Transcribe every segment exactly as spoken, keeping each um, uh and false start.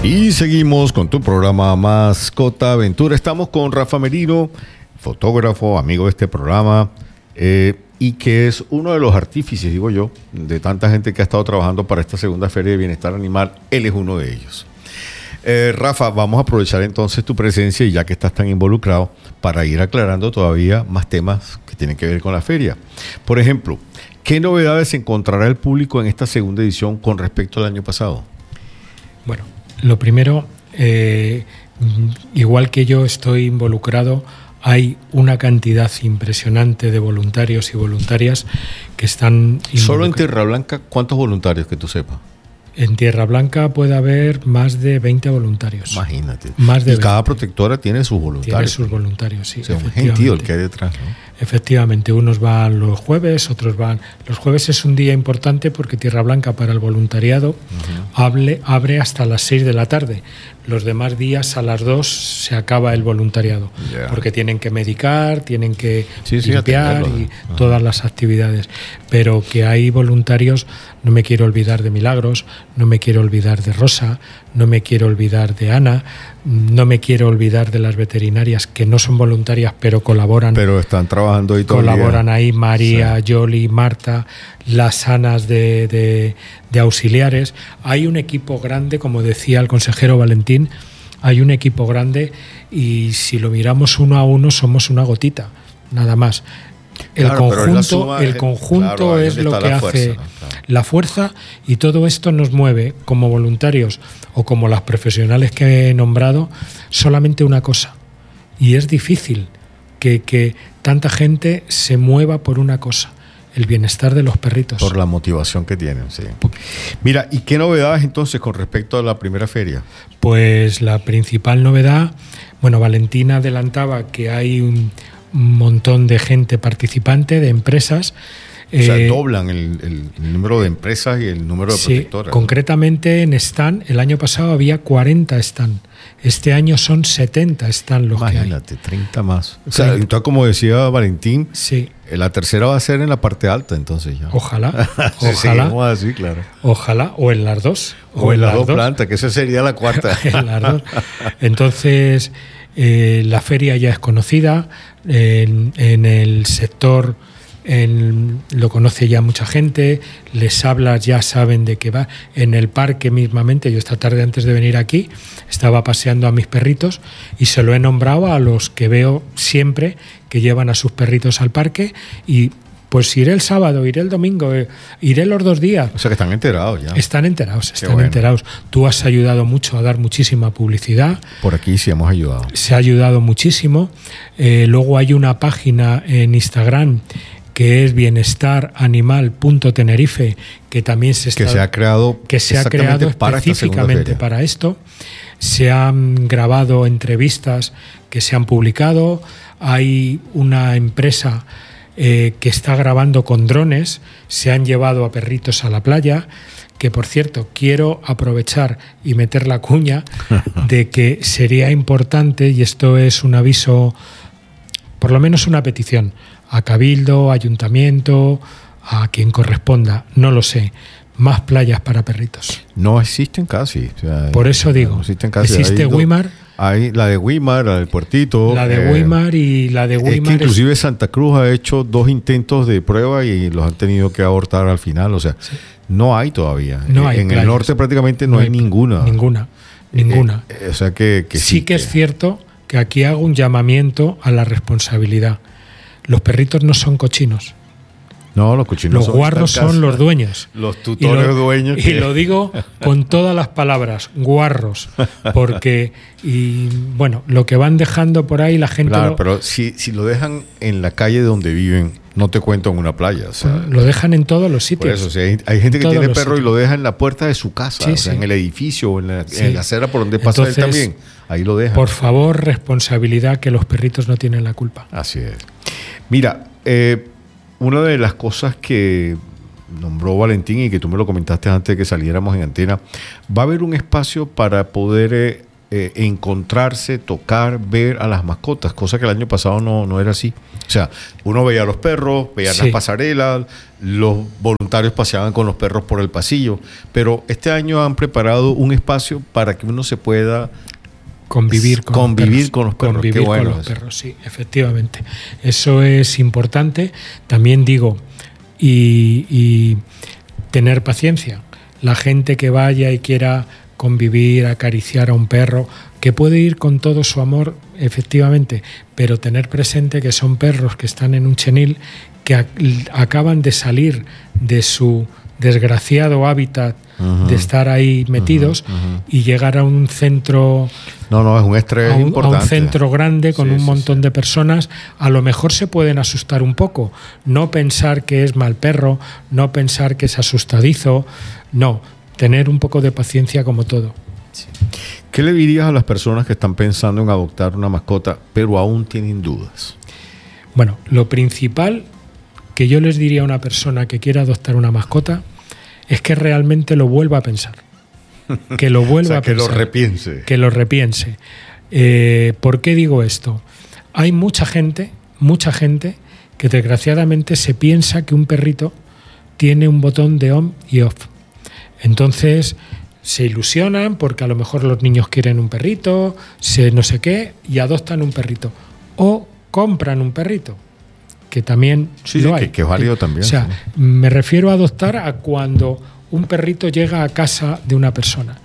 Y seguimos con tu programa Mascota Aventura. Estamos con Rafa Merino, fotógrafo, amigo de este programa, eh, y que es uno de los artífices, digo yo, de tanta gente que ha estado trabajando para esta segunda Feria de Bienestar Animal. Él es uno de ellos. Eh, Rafa, vamos a aprovechar entonces tu presencia, y ya que estás tan involucrado, para ir aclarando todavía más temas que tienen que ver con la feria. Por ejemplo, ¿qué novedades encontrará el público en esta segunda edición con respecto al año pasado? Bueno, lo primero, eh, igual que yo estoy involucrado, hay una cantidad impresionante de voluntarios y voluntarias que están... Solo en Tierra Blanca, ¿cuántos voluntarios que tú sepas? En Tierra Blanca puede haber más de veinte voluntarios. Imagínate. Más de y veinte. Cada protectora tiene sus voluntarios. Tiene sus voluntarios, sí. O sea, un gentío el que hay detrás, ¿no? Efectivamente, unos van los jueves, otros van... Los jueves es un día importante porque Tierra Blanca para el voluntariado uh-huh. hable, abre hasta las seis de la tarde. Los demás días a las dos se acaba el voluntariado. Yeah. Porque tienen que medicar, tienen que sí, limpiar sí, y uh-huh. todas las actividades. Pero que hay voluntarios, no me quiero olvidar de Milagros, no me quiero olvidar de Rosa, no me quiero olvidar de Ana, no me quiero olvidar de las veterinarias que no son voluntarias pero colaboran. Pero están trabajando ahí todo el día. Colaboran ahí María, sí. Yoli, Marta, las Anas de, de, de auxiliares. Hay un equipo grande, como decía el consejero Valentín, hay un equipo grande y si lo miramos uno a uno somos una gotita, nada más. El claro, conjunto, suma, el conjunto claro, es lo que hace fuerza, ¿no? Claro. La fuerza, y todo esto nos mueve como voluntarios o como las profesionales que he nombrado solamente una cosa, y es difícil que, que tanta gente se mueva por una cosa: el bienestar de los perritos. Por la motivación que tienen, sí. Mira, ¿y qué novedades entonces con respecto a la primera feria? Pues la principal novedad, bueno, Valentina adelantaba que hay un un montón de gente participante, de empresas. O sea, eh, doblan el, el, el número de empresas y el número de sí, protectoras. Concretamente en stand, el año pasado había cuarenta stand. Este año son setenta stand los Imagínate, que hay. Imagínate, treinta más. O sea, entonces, como decía Valentín, sí. la tercera va a ser en la parte alta, entonces ya. Ojalá, sí, ojalá. Sí, así, claro. Ojalá, o en las dos. O, o en, en las dos plantas, que esa sería la cuarta. En las dos. Entonces, eh, la feria ya es conocida. En, en el sector en, lo conoce ya mucha gente, les hablas, ya saben de qué va. En el parque mismamente, yo esta tarde antes de venir aquí estaba paseando a mis perritos y se lo he nombrado a los que veo siempre que llevan a sus perritos al parque, y pues iré el sábado, iré el domingo, eh, iré los dos días. O sea que están enterados ya. Están enterados, Qué están bueno. enterados. Tú has ayudado mucho a dar muchísima publicidad. Por aquí sí hemos ayudado. Se ha ayudado muchísimo. Eh, luego hay una página en Instagram que es bienestar animal punto tenerife, que también se está, que se ha creado, que se ha creado para específicamente para esto. Se han grabado entrevistas que se han publicado. Hay una empresa Eh, que está grabando con drones, se han llevado a perritos a la playa, que por cierto quiero aprovechar y meter la cuña de que sería importante, y esto es un aviso, por lo menos una petición, a Cabildo, Ayuntamiento, a quien corresponda, no lo sé, más playas para perritos. No existen casi. O sea, por eso digo, no existen casi. existe Wimar. Hay la de Wimar, la del Puertito. La de eh, Wimar y la de Wimar. Es que inclusive es... Santa Cruz ha hecho dos intentos de prueba y los han tenido que abortar al final. O sea, sí. no hay todavía. No hay en playas. El norte prácticamente no, no hay, hay ninguna. Ninguna, ninguna. Eh, o sea que, que sí, sí que, que es cierto que aquí hago un llamamiento a la responsabilidad. Los perritos no son cochinos. No, los cochinos los son guarros son los dueños. Los tutores y lo, dueños. Y que... lo digo con todas las palabras, guarros, porque y bueno, lo que van dejando por ahí la gente. Claro, lo, pero si, si lo dejan en la calle donde viven, no te cuento en una playa. O sea, lo dejan en todos los sitios. Por eso, o sea, hay, hay gente que tiene perro sitios. Y lo deja en la puerta de su casa, sí, o sea, sí. en el edificio o en la, sí. en la acera por donde pasa Entonces, él también. Ahí lo dejan. Por favor, responsabilidad, que los perritos no tienen la culpa. Así es. Mira, eh, una de las cosas que nombró Valentín y que tú me lo comentaste antes de que saliéramos en antena, va a haber un espacio para poder eh, eh, encontrarse, tocar, ver a las mascotas, cosa que el año pasado no, no era así. O sea, uno veía a los perros, veía sí. las pasarelas, los voluntarios paseaban con los perros por el pasillo, pero este año han preparado un espacio para que uno se pueda convivir con convivir los perros, con los perros. Convivir Qué bueno con los eso. perros, sí, efectivamente. Eso es importante. También digo, y, y tener paciencia. La gente que vaya y quiera convivir, acariciar a un perro, que puede ir con todo su amor, efectivamente, pero tener presente que son perros que están en un chenil, que ac- acaban de salir de su desgraciado hábitat, uh-huh. de estar ahí metidos, uh-huh, uh-huh. y llegar a un centro, no, no, es un estrés a un, importante. A un centro grande con sí, un sí, montón sí. de personas, a lo mejor se pueden asustar un poco, no pensar que es mal perro, no pensar que es asustadizo, no, tener un poco de paciencia como todo. Sí. ¿Qué le dirías a las personas que están pensando en adoptar una mascota, pero aún tienen dudas? Bueno, lo principal que yo les diría a una persona que quiera adoptar una mascota es que realmente lo vuelva a pensar. Que lo vuelva o sea, a que pensar. lo repiense. Que lo repiense. Eh, ¿Por qué digo esto? Hay mucha gente, mucha gente que desgraciadamente se piensa que un perrito tiene un botón de on y off. Entonces se ilusionan porque a lo mejor los niños quieren un perrito, se no sé qué, y adoptan un perrito. O compran un perrito, que también sí, lo sí, hay. Que, que es válido también. O sea, sí. me refiero a adoptar a cuando un perrito llega a casa de una persona.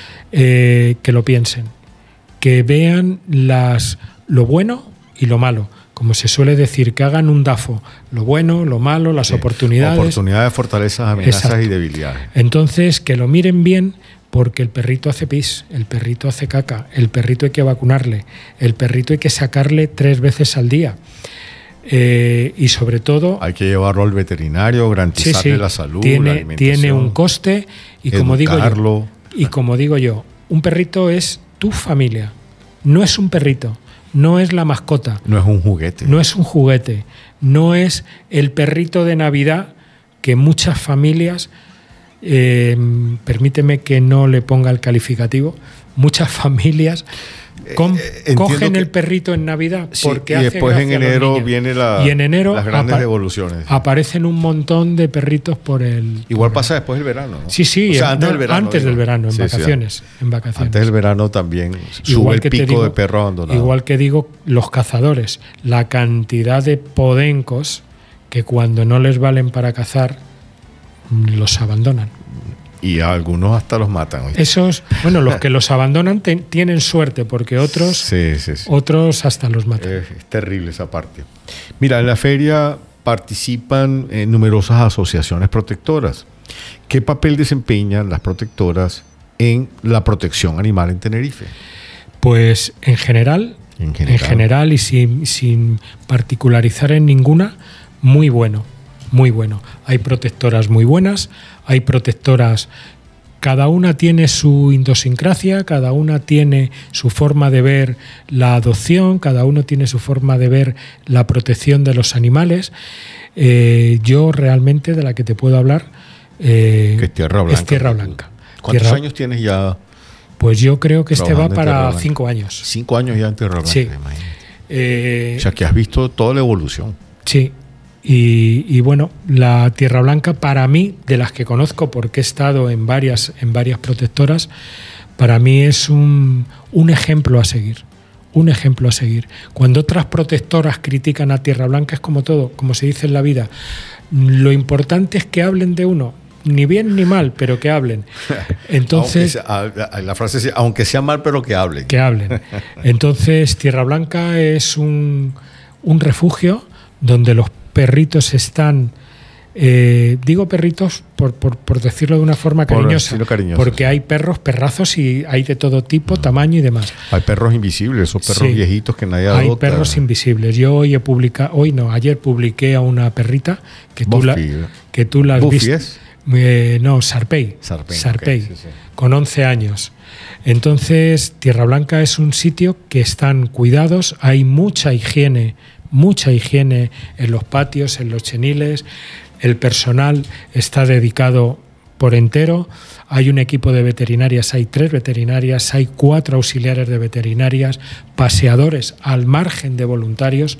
Eh, que lo piensen, que vean las, lo bueno y lo malo. Como se suele decir, que hagan un DAFO, lo bueno, lo malo, las sí. oportunidades. Oportunidades, fortalezas, amenazas Exacto. y debilidades. Entonces, que lo miren bien, porque el perrito hace pis, el perrito hace caca, el perrito hay que vacunarle, el perrito hay que sacarle tres veces al día. Eh, y sobre todo... Hay que llevarlo al veterinario, garantizarle sí, sí. la salud, tiene, la alimentación. Tiene un coste y como, digo yo, y como digo yo, un perrito es tu familia, no es un perrito. No es la mascota. No es un juguete. No es un juguete. No es el perrito de Navidad que muchas familias, eh, permíteme que no le ponga el calificativo, muchas familias con, eh, cogen que, el perrito en Navidad porque sí, y hace después en enero vienen la, y en enero las grandes apa- devoluciones. Aparecen un montón de perritos por el... Igual por pasa después del verano, ¿no? Sí, sí, o sea, antes, no, del, verano, antes del verano, en sí, vacaciones, sí, en vacaciones. Antes del verano también sube igual el que pico digo, de perros abandonados. Igual que digo, los cazadores, la cantidad de podencos que cuando no les valen para cazar, los abandonan. Y a algunos hasta los matan. ¿Oíste? Esos, bueno, los que los abandonan te, tienen suerte, porque otros, sí, sí, sí. otros hasta los matan. Es, es terrible esa parte. Mira, en la feria participan eh, numerosas asociaciones protectoras. ¿Qué papel desempeñan las protectoras en la protección animal en Tenerife? Pues en general, en general, en general y sin, sin particularizar en ninguna, muy bueno, muy bueno. Hay protectoras muy buenas, hay protectoras, cada una tiene su idiosincrasia, cada una tiene su forma de ver la adopción, cada uno tiene su forma de ver la protección de los animales. Eh, yo realmente de la que te puedo hablar eh, que es Tierra Blanca. Es Tierra Blanca. ¿Cuántos Tierra... años tienes ya? Pues yo creo que este va para cinco años. Cinco años ya en Tierra Blanca, sí. imagínate. Eh, o sea, que has visto toda la evolución. Sí. Y, y bueno, la Tierra Blanca para mí, de las que conozco porque he estado en varias, en varias protectoras, para mí es un, un ejemplo a seguir. Un ejemplo a seguir. Cuando otras protectoras critican a Tierra Blanca es como todo, como se dice en la vida. Lo importante es que hablen de uno. Ni bien ni mal, pero que hablen. Entonces, sea, la frase es, aunque sea mal, pero que hablen. Que hablen. Entonces, Tierra Blanca es un, un refugio donde los perritos están, eh, digo perritos por, por, por decirlo de una forma cariñosa, por cariñoso, porque sí. hay perros, perrazos y hay de todo tipo, tamaño y demás. Hay perros invisibles, esos perros sí. viejitos que nadie adopta. Hay perros invisibles. Yo hoy he publicado, hoy no, ayer publiqué a una perrita que tú la, que tú la has ¿Buffy visto. Es? Eh, no, Sarpey, Sarpey, Sarpey okay, sí, sí. con once años. Entonces, Tierra Blanca es un sitio que están cuidados, hay mucha higiene, mucha higiene en los patios, en los cheniles, el personal está dedicado por entero. Hay un equipo de veterinarias, hay tres veterinarias, hay cuatro auxiliares de veterinarias, paseadores al margen de voluntarios.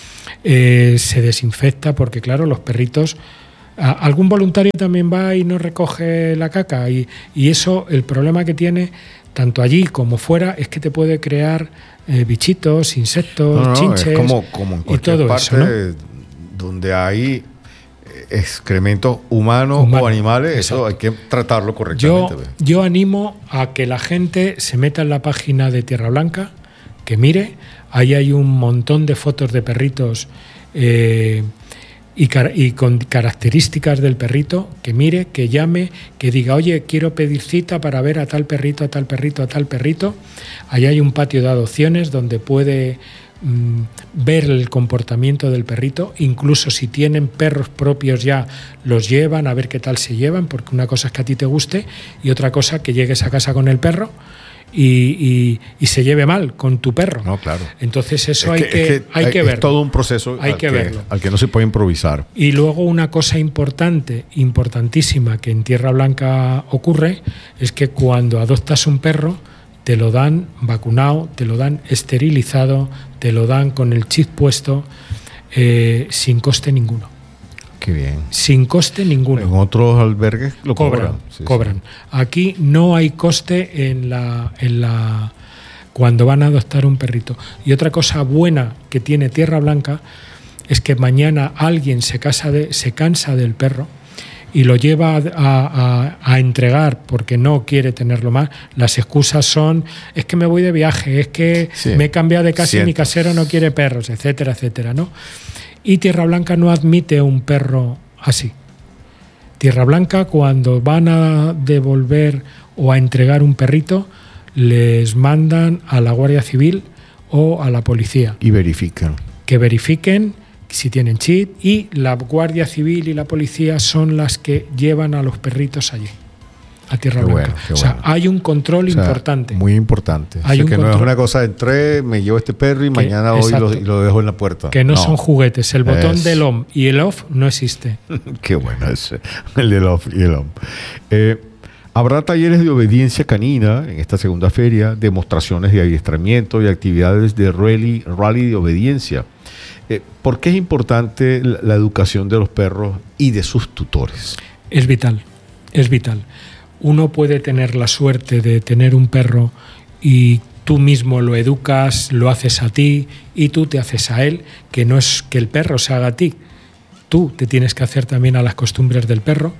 Eh, se desinfecta porque, claro, los perritos... A, algún voluntario también va y no recoge la caca y, y eso, el problema que tiene, tanto allí como fuera, es que te puede crear eh, bichitos, insectos, no, no, chinches es como, como en y todo parte eso, ¿no? donde hay excrementos humanos Humano. o animales, Exacto. Eso hay que tratarlo correctamente. Yo, yo animo a que la gente se meta en la página de Tierra Blanca, que mire, ahí hay un montón de fotos de perritos eh, y, car- y con características del perrito, que mire, que llame, que diga, oye, quiero pedir cita para ver a tal perrito, a tal perrito, a tal perrito. Ahí hay un patio de adopciones donde puede mm, ver el comportamiento del perrito, incluso si tienen perros propios ya los llevan a ver qué tal se llevan, porque una cosa es que a ti te guste y otra cosa que llegues a casa con el perro Y, y, y se lleve mal con tu perro. No, claro. Entonces eso es hay que, que, es que hay que es verlo. Es todo un proceso hay al que, que verlo. al que no se puede improvisar. Y luego una cosa importante, importantísima que en Tierra Blanca ocurre es que cuando adoptas un perro te lo dan vacunado, te lo dan esterilizado, te lo dan con el chip puesto eh, sin coste ninguno. Qué bien. Sin coste ninguno. En otros albergues lo cobran. Cobran, sí, cobran. Sí. Aquí no hay coste en la, en la cuando van a adoptar un perrito. Y otra cosa buena que tiene Tierra Blanca es que mañana alguien se, casa de, se cansa del perro y lo lleva a, a, a entregar porque no quiere tenerlo más. Las excusas son, es que me voy de viaje, es que sí. me he cambiado de casa y mi casero no quiere perros, etcétera, etcétera, ¿no? Y Tierra Blanca no admite un perro así. Tierra Blanca, cuando van a devolver o a entregar un perrito, les mandan a la Guardia Civil o a la policía. Y verifican. Que verifiquen si tienen chip, y la Guardia Civil y la policía son las que llevan a los perritos allí, a Tierra qué Blanca. Bueno, qué o sea, bueno. hay un control o sea, importante. Muy importante. Hay o sea, un que control. no es una cosa, entré, me llevo este perro y que, mañana voy y lo, y lo dejo en la puerta. Que no, no. son juguetes. El botón es... del on y el off no existe. Qué bueno ese, el del off y el on. Eh, Habrá talleres de obediencia canina en esta segunda feria, demostraciones de adiestramiento y actividades de rally, rally de obediencia. Eh, ¿Por qué es importante la, la educación de los perros y de sus tutores? Es vital, es vital. Uno puede tener la suerte de tener un perro y tú mismo lo educas, lo haces a ti y tú te haces a él, que no es que el perro se haga a ti. Tú te tienes que hacer también a las costumbres del perro.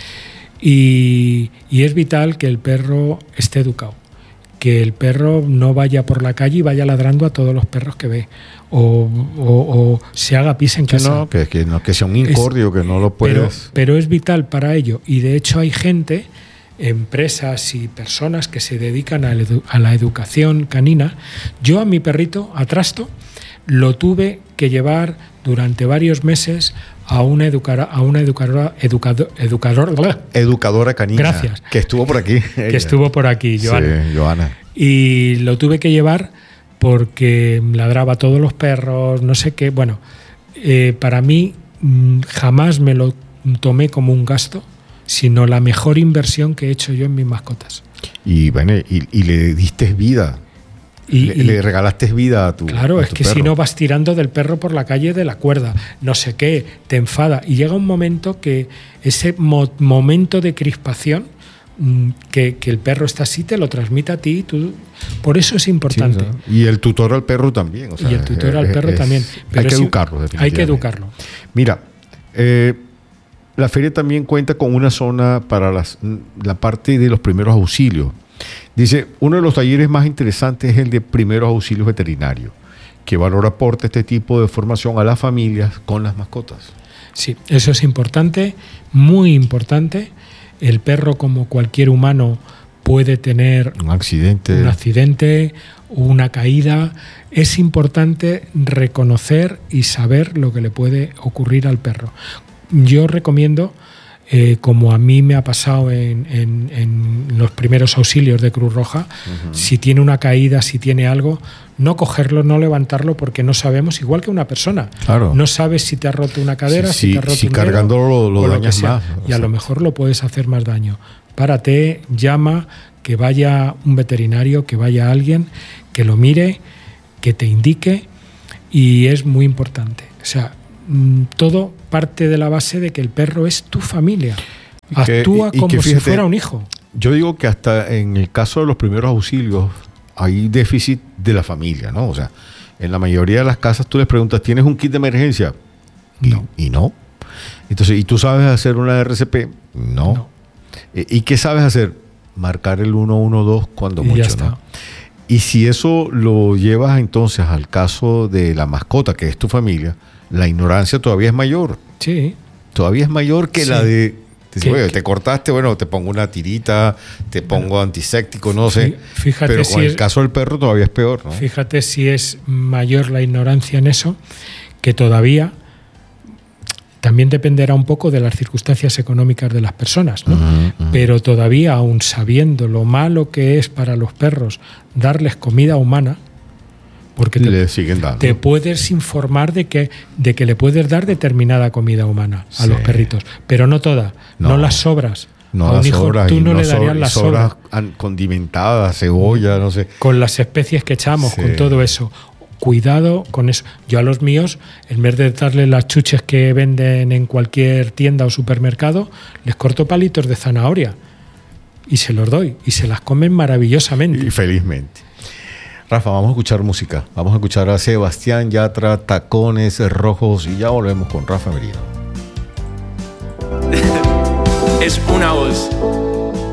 Y, y es vital que el perro esté educado, que el perro no vaya por la calle y vaya ladrando a todos los perros que ve, o, o, o se haga pis en casa. No, que, que, no, que sea un incordio, es, que no lo puedes... Pero, pero es vital para ello, y de hecho hay gente, empresas y personas que se dedican a, edu- a la educación canina. Yo a mi perrito, a Trasto, lo tuve que llevar durante varios meses a una educara, a una educadora, educador, educador, educadora canina. Gracias. Que estuvo por aquí. Que ella. estuvo por aquí, Joana. Sí, Joana. Y lo tuve que llevar porque ladraba a todos los perros, no sé qué. Bueno, eh, para mí mmm, jamás me lo tomé como un gasto, sino la mejor inversión que he hecho yo en mis mascotas. Y bueno, y, y le diste vida. Y, le, y, le regalaste vida a tu Claro, a es tu que perro. Si no vas tirando del perro por la calle de la cuerda, no sé qué, te enfada. Y llega un momento que ese mo- momento de crispación, mmm, que, que el perro está así, te lo transmite a ti. Tú, por eso es importante. Sí, o sea, y el tutor al perro también. O sea, y el tutor es, al perro es, también. Pero hay que educarlo, definitivamente. Hay que educarlo. Mira, eh, la feria también cuenta con una zona para las, la parte de los primeros auxilios. Dice, uno de los talleres más interesantes es el de primeros auxilios veterinarios, que valor aporta este tipo de formación a las familias con las mascotas. Sí, eso es importante, muy importante. El perro, como cualquier humano, puede tener un accidente, un accidente, una caída. Es importante reconocer y saber lo que le puede ocurrir al perro. Yo recomiendo eh, como a mí me ha pasado en, en, en los primeros auxilios de Cruz Roja, uh-huh. si tiene una caída, si tiene algo, no cogerlo, no levantarlo, porque no sabemos, igual que una persona. Claro. No sabes si te ha roto una cadera, sí, si te ha roto si un cargándolo dedo, lo, lo dañas más. Y a lo mejor lo puedes hacer más daño. Párate, llama, que vaya un veterinario, que vaya alguien, que lo mire, que te indique, y es muy importante. O sea, todo parte de la base de que el perro es tu familia. Que, Actúa y, y como que fíjate, si fuera un hijo. Yo digo que hasta en el caso de los primeros auxilios hay déficit de la familia, ¿no? O sea, en la mayoría de las casas tú les preguntas, ¿tienes un kit de emergencia? Y no. Y no. Entonces, ¿y tú sabes hacer una R C P? No. no. ¿Y qué sabes hacer? Marcar el uno uno dos cuando y mucho, ya está. ¿no? Y si eso lo llevas entonces al caso de la mascota, que es tu familia, la ignorancia todavía es mayor. Sí. Todavía es mayor que sí. la de... Te, ¿Qué, oye, qué? te cortaste, bueno, te pongo una tirita, te pongo bueno, antiséptico, no sé. Fíjate pero si con el es, caso del perro todavía es peor, ¿no? Fíjate si es mayor la ignorancia en eso, que todavía también dependerá un poco de las circunstancias económicas de las personas, ¿no? Uh-huh, uh-huh. Pero todavía, aún sabiendo lo malo que es para los perros darles comida humana, porque te, le siguen dando. te puedes informar de que, de que le puedes dar determinada comida humana a sí. los perritos, pero no toda, no, no las sobras. No a un las hijo sobras, tú no, no le darías las sobras. Condimentadas, cebolla, no sé. Con las especies que echamos, sí. con todo eso. Cuidado con eso. Yo a los míos, en vez de darle las chuches que venden en cualquier tienda o supermercado, les corto palitos de zanahoria y se los doy y se las comen maravillosamente. Y felizmente. Rafa, vamos a escuchar música. Vamos a escuchar a Sebastián Yatra, Tacones Rojos, y ya volvemos con Rafa Merino. Es una voz.